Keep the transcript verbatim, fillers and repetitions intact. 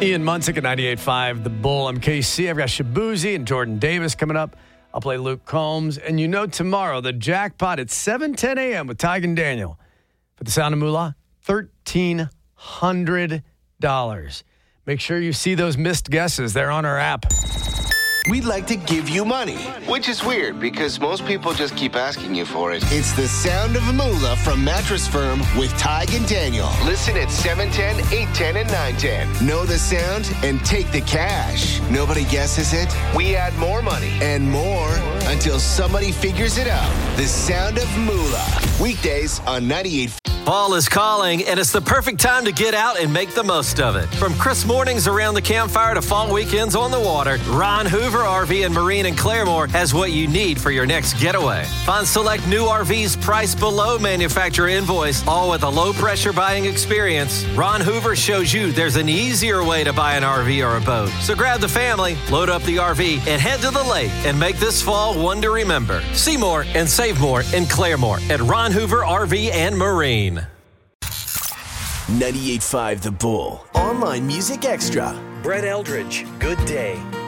Ian Munsick at ninety-eight point five, The Bull. I'm K C. I've got Shabuzi and Jordan Davis coming up. I'll play Luke Combs. And you know tomorrow, the jackpot at seven ten a.m. with Tig and Daniel. For the Sound of Moolah, thirteen hundred dollars. Make sure you see those missed guesses. They're on our app. We'd like to give you money, which is weird because most people just keep asking you for it. It's the Sound of Moolah from Mattress Firm with Tig and Daniel. Listen at seven ten, eight ten, and nine ten. Know the sound and take the cash. Nobody guesses it? We add more money and more until somebody figures it out. The Sound of Moolah. Weekdays on ninety-eight. Fall is calling, and it's the perfect time to get out and make the most of it. From crisp mornings around the campfire to fall weekends on the water, Ron Hoover R V and Marine in Claremore has what you need for your next getaway. Find select new R Vs priced below manufacturer invoice, all with a low-pressure buying experience. Ron Hoover shows you there's an easier way to buy an R V or a boat. So grab the family, load up the R V, and head to the lake and make this fall one to remember. See more and save more in Claremore at Ron Hoover R V and Marine. ninety-eight point five The Bull. Online Music Extra. Brett Eldridge, Good Day.